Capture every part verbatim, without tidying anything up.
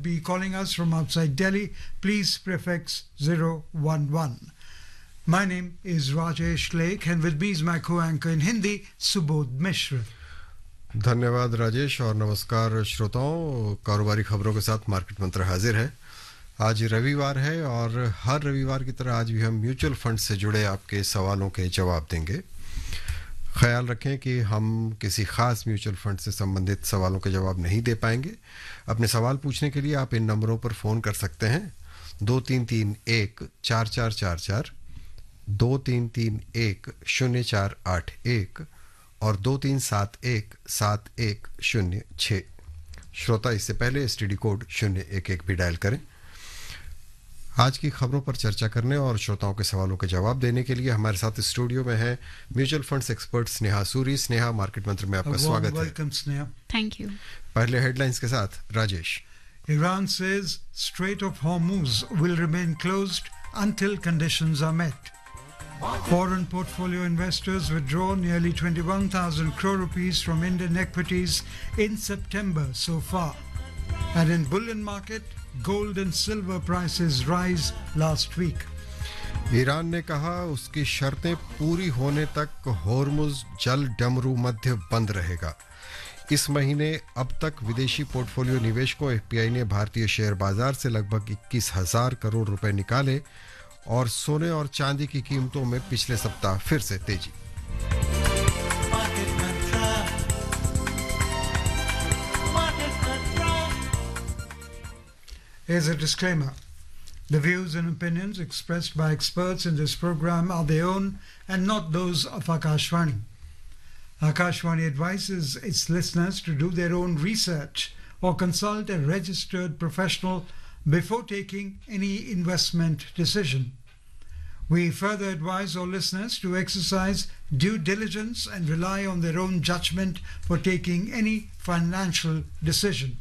would be calling us from outside Delhi, please prefix zero one one. My name is Rajesh Lake and with me is my co-anchor in Hindi, Subodh Mishra. धन्यवाद राजेश और नमस्कार श्रोताओं. कारोबारी खबरों के साथ market मंत्र हाजिर है. आज रविवार है और हर रविवार की तरह आज भी हम म्यूचुअल फंड से जुड़े आपके सवालों के जवाब देंगे. ख्याल रखें कि हम किसी खास म्यूचुअल फंड से संबंधित सवालों के जवाब नहीं दे पाएंगे. अपने सवाल पूछने के लिए आप इन नंबरों पर फ़ोन कर सकते हैं. दो तीन तीन एक चार चार चार चार, दो तीन तीन एक शून्य चार आठ एक और दो तीन सात एक सात एक शून्य छः. श्रोता इससे पहले एस टी डी कोड शून्य एक एक भी डायल करें. आज की खबरों पर चर्चा करने और श्रोताओं के सवालों के जवाब देने के लिए हमारे साथ स्टूडियो में है mutual funds expert Sneha Suri. Sneha, market मंत्र में आपका स्वागत है. वेलकम स्नेहा. Thank you. पहले हेडलाइंस के साथ Rajesh. Iran says Strait of Hormuz will remain closed until conditions are met. Foreign portfolio investors withdraw nearly twenty-one thousand crore rupees from Indian equities in September so far. And in bullion market, gold and silver prices rise last week. Iran ने कहा उसकी शर्तें पूरी होने तक होर्मुज जल डमरू मध्य बंद रहेगा. इस महीने अब तक विदेशी पोर्टफोलियो निवेशकों एफपीआई ने भारतीय शेयर बाजार से लगभग इक्कीस हजार करोड़ रुपए निकाले और सोने और चांदी की कीमतों में पिछले सप्ताह फिर से तेजी. Here's a disclaimer. The views and opinions expressed by experts in this program are their own and not those of Akashvani. Akashvani advises its listeners to do their own research or consult a registered professional before taking any investment decision. We further advise all listeners to exercise due diligence and rely on their own judgment for taking any financial decision.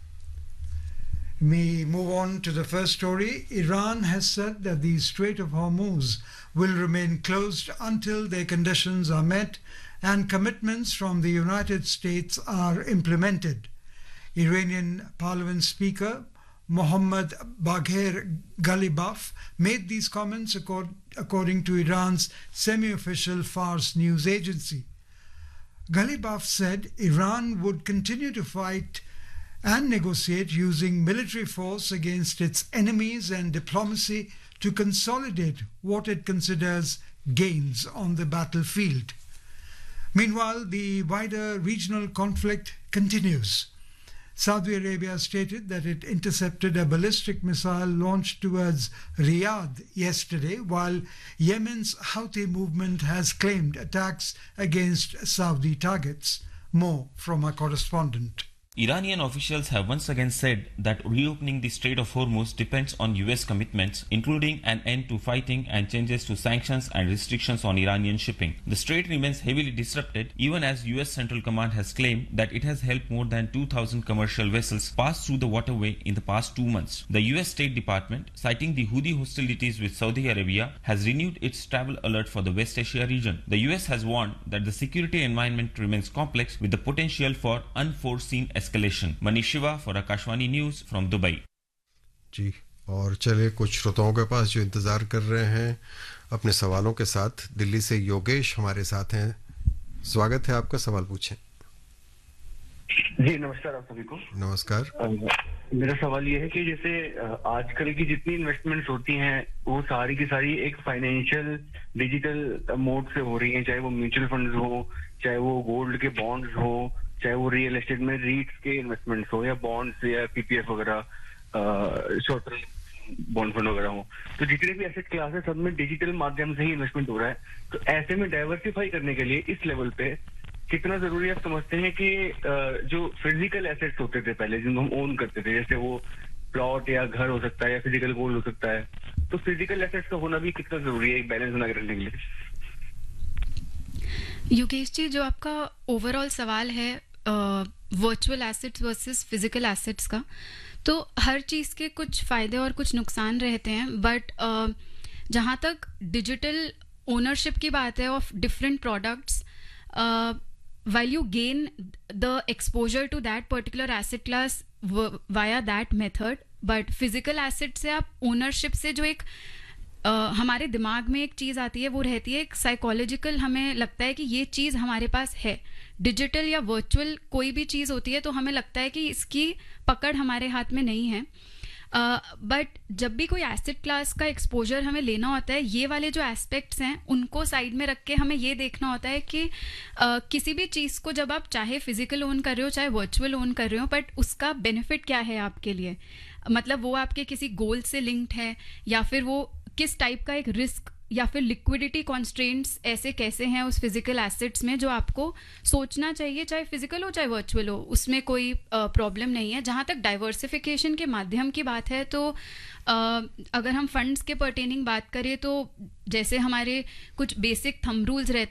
We move on to the first story. Iran has said that the Strait of Hormuz will remain closed until their conditions are met and commitments from the United States are implemented. Iranian Parliament Speaker Mohammad Bagher Ghalibaf made these comments accord, according to Iran's semi-official Fars news agency. Ghalibaf said Iran would continue to fight and negotiate using military force against its enemies and diplomacy to consolidate what it considers gains on the battlefield. Meanwhile, the wider regional conflict continues. Saudi Arabia stated that it intercepted a ballistic missile launched towards Riyadh yesterday, while Yemen's Houthi movement has claimed attacks against Saudi targets. More from our correspondent. Iranian officials have once again said that reopening the Strait of Hormuz depends on U S commitments, including an end to fighting and changes to sanctions and restrictions on Iranian shipping. The strait remains heavily disrupted, even as U S Central Command has claimed that it has helped more than two thousand commercial vessels pass through the waterway in the past two months. The U S State Department, citing the Houthi hostilities with Saudi Arabia, has renewed its travel alert for the West Asia region. The U S has warned that the security environment remains complex with the potential for unforeseen escalation. Manish Shiva for Akashvani News from Dubai. जी, और चले कुछ श्रोताओं के पास जो इंतजार कर रहे हैं अपने सवालों के साथ. दिल्ली से योगेश हमारे साथ हैं. स्वागत है आपका. सवाल पूछें. जी नमस्कार आप सभी को. नमस्कार. मेरा सवाल ये है कि जैसे आजकल की जितनी इन्वेस्टमेंट्स होती हैं वो सारी की सारी एक फाइनेंशियल डिजिटल मोड से हो रही हैं, चाहे वो म्यूचुअल फंड्स हो, चाहे वो गोल्ड के बॉन्ड्स हो, चाहे वो रियल एस्टेट में रीट्स के इन्वेस्टमेंट्स हो या बॉन्ड्स या पीपीएफ वगैरह शॉर्ट टर्म बॉन्ड फंड वगैरह हो. तो जितने भी एसेट क्लास है सब में डिजिटल माध्यम से ही इन्वेस्टमेंट हो रहा है. तो ऐसे में डाइवर्सिफाई करने के लिए इस लेवल पे कितना जरूरी आप समझते हैं कि जो फिजिकल एसेट्स होते थे पहले जिनको हम ओन करते थे, जैसे वो प्लॉट या घर हो सकता है या फिजिकल गोल्ड हो सकता है, तो फिजिकल एसेट्स का होना भी कितना जरूरी है एक बैलेंस बना के रखने के लिए? योगेश जी, जो आपका ओवरऑल सवाल है virtual assets versus physical assets का, तो हर चीज़ के कुछ फ़ायदे और कुछ नुकसान रहते हैं. बट uh, जहाँ तक डिजिटल ओनरशिप की बात है of different products, while you gain the exposure to that particular asset class via that method, but physical asset से आप ownership से जो एक uh, हमारे दिमाग में एक चीज़ आती है वो रहती है एक साइकोलॉजिकल, हमें लगता है कि ये चीज़ हमारे पास है. डिजिटल या वर्चुअल कोई भी चीज़ होती है तो हमें लगता है कि इसकी पकड़ हमारे हाथ में नहीं है. बट uh, जब भी कोई एसेट क्लास का एक्सपोजर हमें लेना होता है, ये वाले जो एस्पेक्ट्स हैं उनको साइड में रख के हमें ये देखना होता है कि uh, किसी भी चीज़ को जब आप चाहे फिजिकल ओन कर रहे हो चाहे वर्चुअल ओन कर रहे हो, बट उसका बेनिफिट क्या है आपके लिए. मतलब वो आपके किसी गोल से लिंक्ड है या फिर वो किस टाइप का एक रिस्क या फिर लिक्विडिटी कॉन्स्ट्रेंट्स ऐसे कैसे हैं उस फिजिकल एसेट्स में जो आपको सोचना चाहिए, चाहे फिजिकल हो चाहे वर्चुअल हो, उसमें कोई प्रॉब्लम uh, नहीं है. जहाँ तक डाइवर्सिफिकेशन के माध्यम की बात है तो uh, अगर हम फंड्स के पर्टेनिंग बात करें तो जैसे हमारे कुछ बेसिक थंब रूल्स रहते